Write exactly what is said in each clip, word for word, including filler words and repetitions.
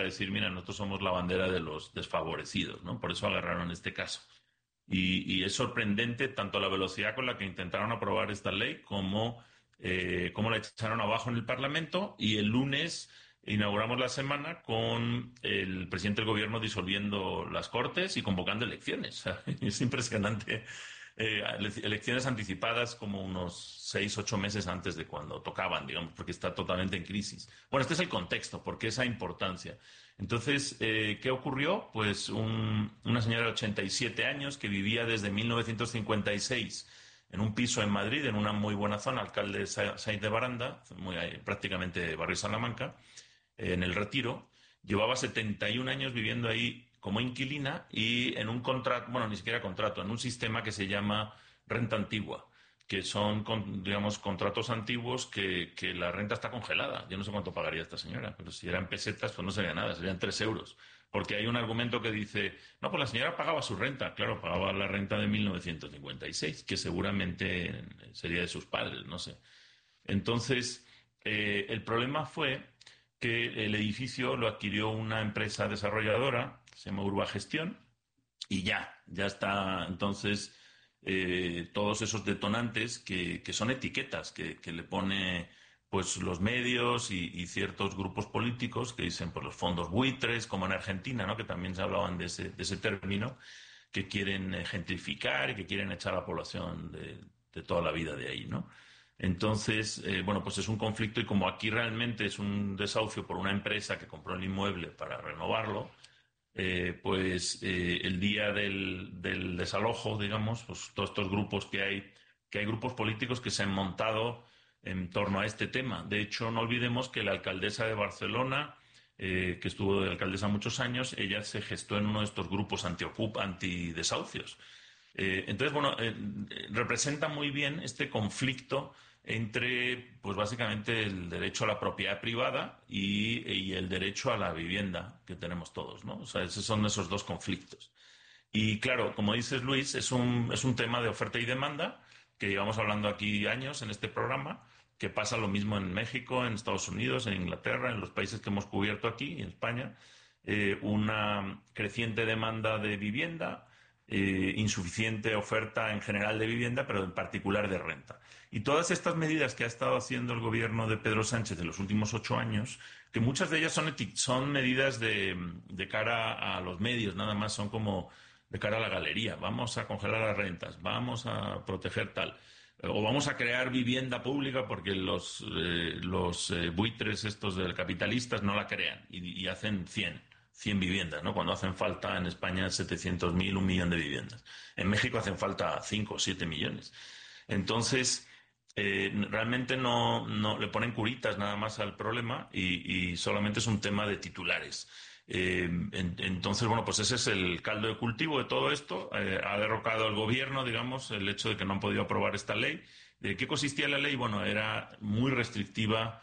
decir, mira, nosotros somos la bandera de los desfavorecidos, ¿no? Por eso agarraron este caso. Y, y es sorprendente tanto la velocidad con la que intentaron aprobar esta ley como eh, cómo la echaron abajo en el Parlamento. Y el lunes inauguramos la semana con el presidente del gobierno disolviendo las Cortes y convocando elecciones. O sea, es impresionante. Eh, ele- elecciones anticipadas como unos seis, ocho meses antes de cuando tocaban, digamos, porque está totalmente en crisis. Bueno, este es el contexto, porque esa importancia. Entonces, eh, ¿qué ocurrió? Pues un- una señora de ochenta y siete años que vivía desde mil novecientos cincuenta y seis en un piso en Madrid, en una muy buena zona, alcalde Sa- Sainz de Baranda, muy, ahí, prácticamente barrio Salamanca, eh, en el Retiro. Llevaba setenta y un años viviendo ahí como inquilina y en un contrato, bueno, ni siquiera contrato, en un sistema que se llama renta antigua, que son, con- digamos, contratos antiguos que, que la renta está congelada. Yo no sé cuánto pagaría esta señora, pero si eran pesetas, pues no sería nada, serían tres euros. Porque hay un argumento que dice, no, pues la señora pagaba su renta, claro, pagaba la renta de mil novecientos cincuenta y seis, que seguramente sería de sus padres, no sé. Entonces, eh, el problema fue que el edificio lo adquirió una empresa desarrolladora, se llama Urbagestión, y ya, ya está. Entonces, eh, todos esos detonantes que, que son etiquetas que, que le pone pues los medios y, y ciertos grupos políticos que dicen pues los fondos buitres, como en Argentina, ¿no? Que también se hablaban de ese, de ese término, que quieren eh, gentrificar y que quieren echar a la población de, de toda la vida de ahí, ¿no? Entonces, eh, bueno, pues es un conflicto y como aquí realmente es un desahucio por una empresa que compró el inmueble para renovarlo, eh, pues eh, el día del, del desalojo, digamos, pues todos estos grupos que hay, que hay grupos políticos que se han montado en torno a este tema. De hecho, no olvidemos que la alcaldesa de Barcelona, eh, que estuvo de alcaldesa muchos años, ella se gestó en uno de estos grupos anti-ocup, antidesahucios. Eh, entonces, bueno, eh, representa muy bien este conflicto entre, pues básicamente, el derecho a la propiedad privada y, y el derecho a la vivienda que tenemos todos, ¿no? O sea, esos son esos dos conflictos. Y claro, como dices Luis, es un, es un tema de oferta y demanda que llevamos hablando aquí años en este programa, que pasa lo mismo en México, en Estados Unidos, en Inglaterra, en los países que hemos cubierto aquí, en España, eh, una creciente demanda de vivienda, eh, insuficiente oferta en general de vivienda, pero en particular de renta. Y todas estas medidas que ha estado haciendo el gobierno de Pedro Sánchez en los últimos ocho años, que muchas de ellas son, eti- son medidas de, de cara a los medios, nada más son como de cara a la galería. Vamos a congelar las rentas, vamos a proteger tal. O vamos a crear vivienda pública porque los, eh, los eh, buitres estos del capitalistas no la crean y, y hacen cien cien viviendas, ¿no? Cuando hacen falta en España setecientos mil, un millón de viviendas. En México hacen falta cinco o siete millones. Entonces, eh, realmente no, no le ponen curitas nada más al problema y, y solamente es un tema de titulares. Eh, en- entonces, bueno, pues ese es el caldo de cultivo de todo esto. Eh, ha derrocado el gobierno, digamos, el hecho de que no han podido aprobar esta ley. ¿De qué consistía la ley? Bueno, era muy restrictiva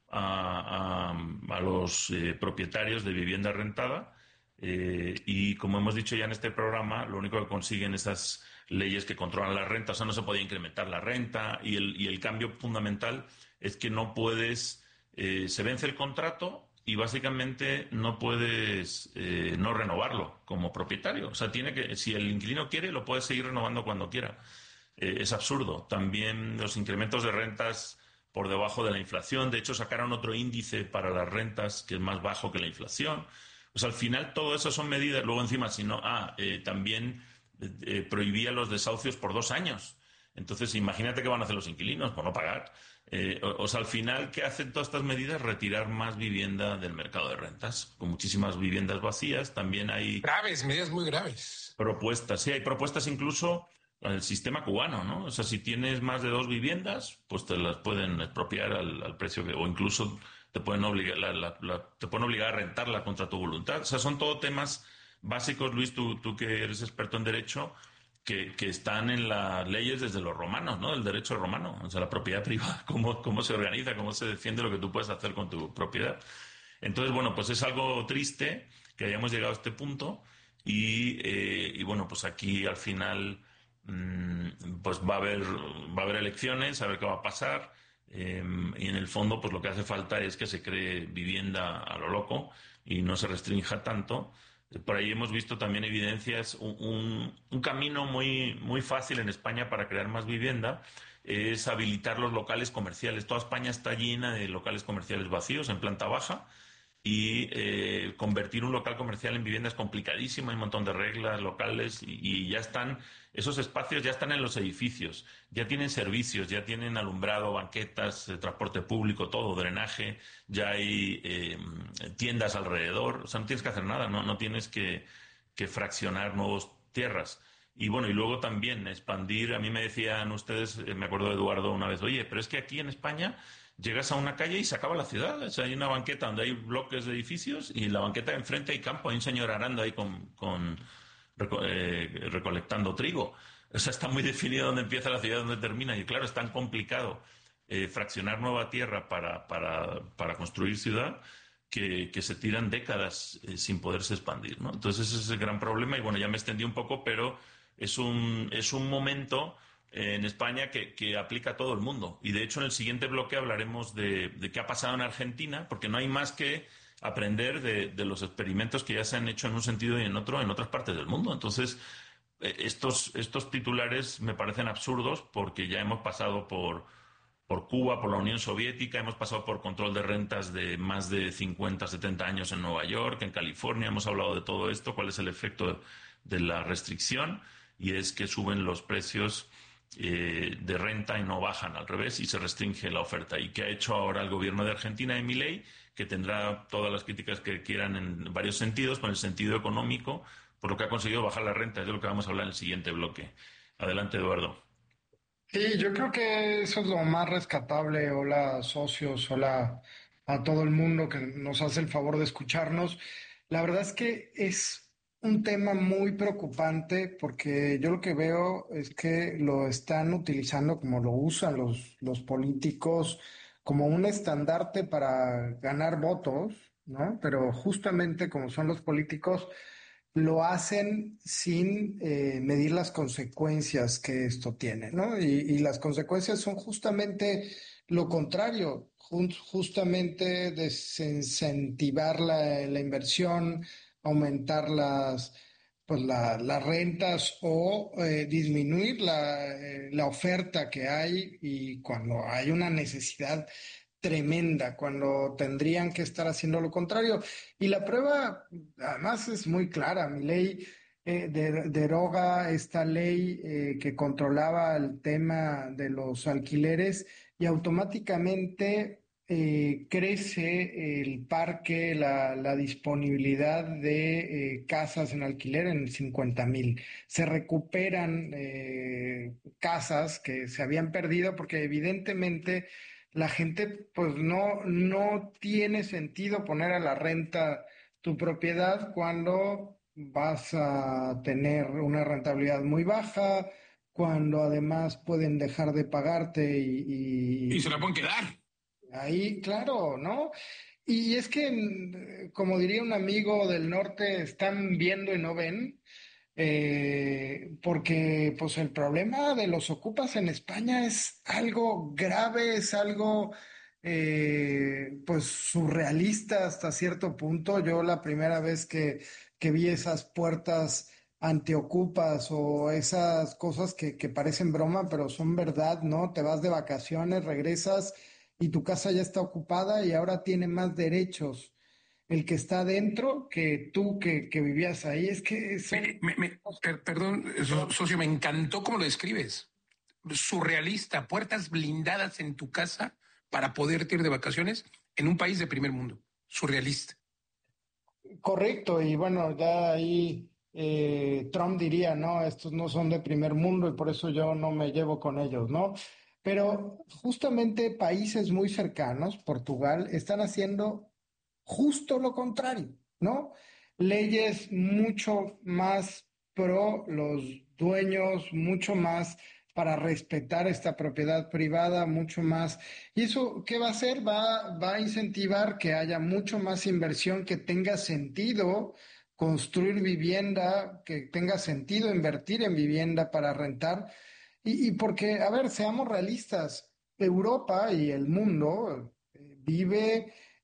a, a- a los eh, propietarios de vivienda rentada. Eh, y como hemos dicho ya en este programa, lo único que consiguen esas leyes que controlan la renta, o sea, no se podía incrementar la renta y el, y el cambio fundamental es que no puedes, eh, se vence el contrato y básicamente no puedes eh, no renovarlo como propietario. O sea, tiene que, si el inquilino quiere, lo puede seguir renovando cuando quiera. Eh, es absurdo. También los incrementos de rentas por debajo de la inflación. De hecho, sacaron otro índice para las rentas que es más bajo que la inflación. Pues al final todo eso son medidas. Luego encima, si no, ah, eh, también eh, eh, prohibía los desahucios por dos años. Entonces, imagínate qué van a hacer los inquilinos por no pagar. Eh, o, o sea, al final, ¿qué hacen todas estas medidas? Retirar más vivienda del mercado de rentas, con muchísimas viviendas vacías. También hay Graves, medidas muy graves. propuestas, sí, hay propuestas incluso en el sistema cubano, ¿no? O sea, si tienes más de dos viviendas, pues te las pueden expropiar al, al precio que, o incluso te pueden obligar, la- la- la- te pueden obligar a rentarla contra tu voluntad. O sea, son todo temas básicos, Luis, tú, tú que eres experto en derecho, que, que están en las leyes desde los romanos, ¿no? El derecho romano, o sea, la propiedad privada, cómo, cómo se organiza, cómo se defiende lo que tú puedes hacer con tu propiedad. Entonces, bueno, pues es algo triste que hayamos llegado a este punto y, eh, y bueno, pues aquí al final mm, pues va a haber, va a haber elecciones, a ver qué va a pasar. Eh, y en el fondo, pues lo que hace falta es que se cree vivienda a lo loco y no se restrinja tanto. Por ahí hemos visto también evidencias, un, un- un camino muy, muy fácil en España para crear más vivienda es habilitar los locales comerciales. Toda España está llena de locales comerciales vacíos en planta baja y eh, convertir un local comercial en vivienda es complicadísimo, hay un montón de reglas locales y, y ya están, esos espacios ya están en los edificios, ya tienen servicios, ya tienen alumbrado, banquetas, eh, transporte público, todo, drenaje, ya hay eh, tiendas alrededor, o sea, no tienes que hacer nada, no, no tienes que, que fraccionar nuevas tierras. Y bueno, y luego también expandir, a mí me decían ustedes, eh, me acuerdo de Eduardo una vez, oye, pero es que aquí en España llegas a una calle y se acaba la ciudad. O sea, hay una banqueta donde hay bloques de edificios y la banqueta de enfrente hay campo, hay un señor arando ahí con, con reco- eh, recolectando trigo. O sea, está muy definido dónde empieza la ciudad y dónde termina. Y claro, es tan complicado eh, fraccionar nueva tierra para, para, para construir ciudad que, que se tiran décadas eh, sin poderse expandir, ¿no? Entonces ese es el gran problema. Y bueno, ya me extendí un poco, pero es un, es un momento eh, en España que, que aplica a todo el mundo. Y de hecho, en el siguiente bloque hablaremos de, de qué ha pasado en Argentina, porque no hay más que aprender de, de los experimentos que ya se han hecho en un sentido y en otro en otras partes del mundo. Entonces, eh, estos, estos titulares me parecen absurdos porque ya hemos pasado por, por Cuba, por la Unión Soviética, hemos pasado por control de rentas de más de cincuenta, setenta años en Nueva York, en California, hemos hablado de todo esto, cuál es el efecto de la restricción, y es que suben los precios eh, de renta y no bajan al revés y se restringe la oferta. ¿Y qué ha hecho ahora el gobierno de Argentina de Milei? Que tendrá todas las críticas que quieran en varios sentidos, con el sentido económico, por lo que ha conseguido bajar la renta, es de lo que vamos a hablar en el siguiente bloque. Adelante, Eduardo. Sí, yo creo que eso es lo más rescatable. Hola, socios, hola a todo el mundo que nos hace el favor de escucharnos. La verdad es que es un tema muy preocupante porque yo lo que veo es que lo están utilizando como lo usan los, los políticos como un estandarte para ganar votos, ¿no? Pero justamente como son los políticos lo hacen sin eh, medir las consecuencias que esto tiene, ¿no? Y, y las consecuencias son justamente lo contrario, jun- justamente desincentivar la, la inversión, aumentar las, pues la- las rentas o eh, disminuir la, eh, la oferta que hay y cuando hay una necesidad tremenda, cuando tendrían que estar haciendo lo contrario. Y la prueba, además, es muy clara. Mi ley eh, de- deroga esta ley eh, que controlaba el tema de los alquileres y automáticamente eh, crece el parque, la, la disponibilidad de eh, casas en alquiler en cincuenta mil. Se recuperan eh, casas que se habían perdido porque evidentemente la gente pues no, no tiene sentido poner a la renta tu propiedad cuando vas a tener una rentabilidad muy baja, cuando además pueden dejar de pagarte Y se y, la pueden quedar. y ahí, claro, ¿no? Y es que, mm, como diría un amigo del norte, están viendo y no ven. Eh, porque pues el problema de los ocupas en España es algo grave, es algo eh, pues surrealista hasta cierto punto. Yo la primera vez que, que vi esas puertas antiocupas o esas cosas que, que parecen broma, pero son verdad, ¿no? Te vas de vacaciones, regresas y tu casa ya está ocupada y ahora tiene más derechos el que está adentro que tú que, que vivías ahí. Es que son... Me, me- me- per- perdón, so- socio, me encantó cómo lo describes. Surrealista, puertas blindadas en tu casa para poderte ir de vacaciones en un país de primer mundo. Surrealista. Correcto, y bueno, ya ahí eh, Trump diría, no, estos no son de primer mundo y por eso yo no me llevo con ellos, ¿no? Pero justamente países muy cercanos, Portugal, están haciendo justo lo contrario, ¿no? Leyes mucho más pro los dueños, mucho más para respetar esta propiedad privada, mucho más. ¿Y eso qué va a hacer? Va, va a incentivar que haya mucho más inversión, que tenga sentido construir vivienda, que tenga sentido invertir en vivienda para rentar. Y, y porque, a ver, seamos realistas, Europa y el mundo eh, vive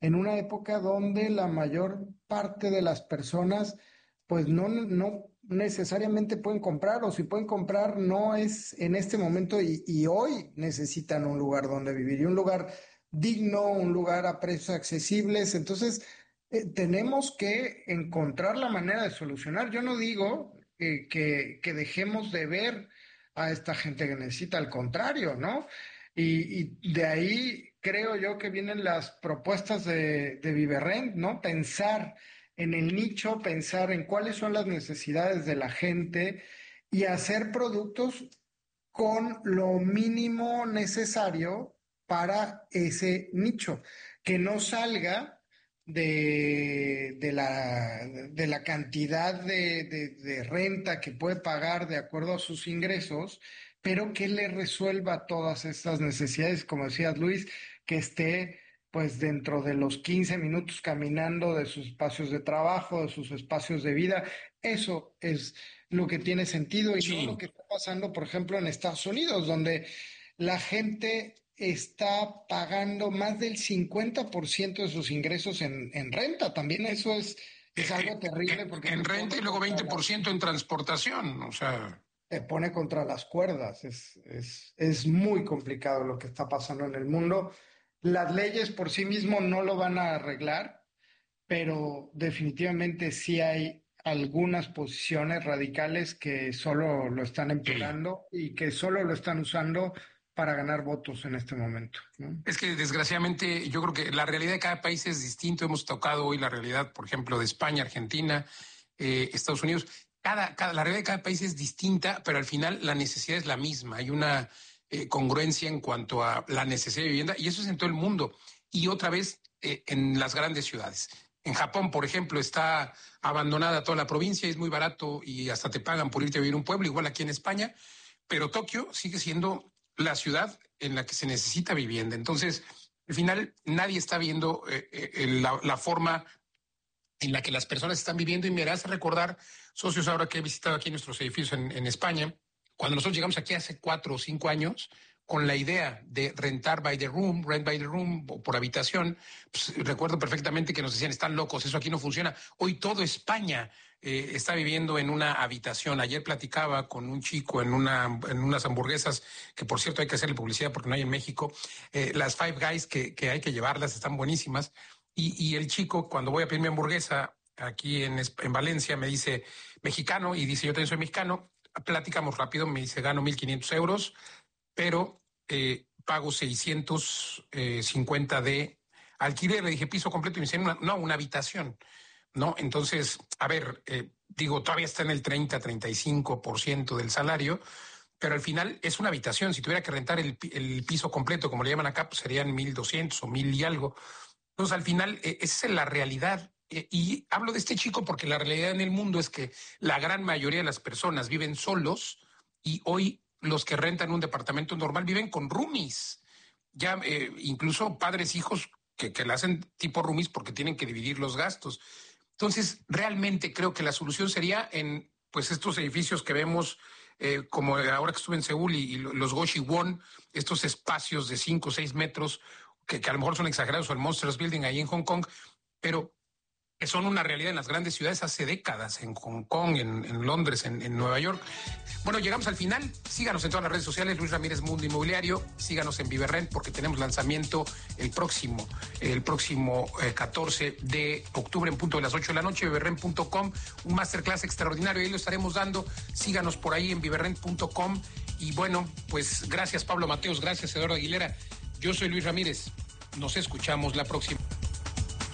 en una época donde la mayor parte de las personas pues no, no necesariamente pueden comprar, o si pueden comprar no es en este momento y, y hoy necesitan un lugar donde vivir y un lugar digno, un lugar a precios accesibles. Entonces, eh, tenemos que encontrar la manera de solucionar. Yo no digo eh, que, que dejemos de ver a esta gente que necesita, al contrario, ¿no? Y, y de ahí creo yo que vienen las propuestas de, de Viverrent, ¿no? Pensar en el nicho, pensar en cuáles son las necesidades de la gente y hacer productos con lo mínimo necesario para ese nicho, que no salga de, de la, de la cantidad de, de, de renta que puede pagar de acuerdo a sus ingresos, pero que le resuelva todas estas necesidades, como decías Luis, que esté pues dentro de los quince minutos caminando de sus espacios de trabajo, de sus espacios de vida. Eso es lo que tiene sentido y Sí. no lo que está pasando, por ejemplo, en Estados Unidos, donde la gente está pagando más del cincuenta por ciento de sus ingresos en, en renta. También eso es, es algo terrible porque en te renta pone y luego contra veinte por ciento las- en transportación, o sea, te pone contra las cuerdas. Es, es, es muy complicado lo que está pasando en el mundo. Las leyes por sí mismo no lo van a arreglar, pero definitivamente sí hay algunas posiciones radicales que solo lo están sí. empeorando y que solo lo están usando para ganar votos en este momento, ¿no? Es que desgraciadamente yo creo que la realidad de cada país es distinto. Hemos tocado hoy la realidad, por ejemplo, de España, Argentina, eh, Estados Unidos. Cada, cada, la realidad de cada país es distinta, pero al final la necesidad es la misma. Hay una eh, congruencia en cuanto a la necesidad de vivienda y eso es en todo el mundo. Y otra vez eh, en las grandes ciudades. En Japón, por ejemplo, está abandonada toda la provincia, es muy barato y hasta te pagan por irte a vivir a un pueblo, igual aquí en España, pero Tokio sigue siendo la ciudad en la que se necesita vivienda. Entonces, al final, nadie está viendo eh, eh, la, la forma en la que las personas están viviendo y me harás recordar, socios, ahora que he visitado aquí nuestros edificios en, en España, cuando nosotros llegamos aquí hace cuatro o cinco años, con la idea de rentar by the room, rent by the room, o por habitación, pues, recuerdo perfectamente que nos decían, están locos, eso aquí no funciona. Hoy todo España eh, está viviendo en una habitación. Ayer platicaba con un chico en, una, en unas hamburguesas, que por cierto hay que hacerle publicidad porque no hay en México, eh, las Five Guys, que, que hay que llevarlas, están buenísimas. Y, y el chico, cuando voy a pedir mi hamburguesa aquí en, en Valencia, me dice mexicano y dice, yo también soy mexicano. Platicamos rápido, me dice, gano mil quinientos euros, pero eh, pago seiscientos cincuenta de alquiler. Le dije, piso completo, y me dice, no, no, una habitación, ¿no? Entonces, a ver, eh, digo, todavía está en el treinta, treinta y cinco por ciento del salario, pero al final es una habitación. Si tuviera que rentar el, el piso completo, como le llaman acá, pues serían mil doscientos o mil y algo. Entonces, al final, eh, esa es la realidad. Eh, y hablo de este chico porque la realidad en el mundo es que la gran mayoría de las personas viven solos y hoy los que rentan un departamento normal viven con roomies. Ya eh, incluso padres, hijos que, que le hacen tipo roomies porque tienen que dividir los gastos. Entonces, realmente creo que la solución sería en pues estos edificios que vemos, eh, como ahora que estuve en Seúl y, y los Goshi Won, estos espacios de cinco o seis metros que, que a lo mejor son exagerados, o el Monsters Building ahí en Hong Kong, pero que son una realidad en las grandes ciudades hace décadas, en Hong Kong, en, en Londres, en, en Nueva York. Bueno, llegamos al final. Síganos en todas las redes sociales, Luis Ramírez Mundo Inmobiliario. Síganos en Viverrent porque tenemos lanzamiento el próximo, el próximo eh, catorce de octubre en punto de las ocho de la noche, viverrent punto com, un masterclass extraordinario, ahí lo estaremos dando. Síganos por ahí en viverrent punto com. Y bueno, pues gracias Pablo Mateos, gracias Eduardo Aguilera. Yo soy Luis Ramírez. Nos escuchamos la próxima.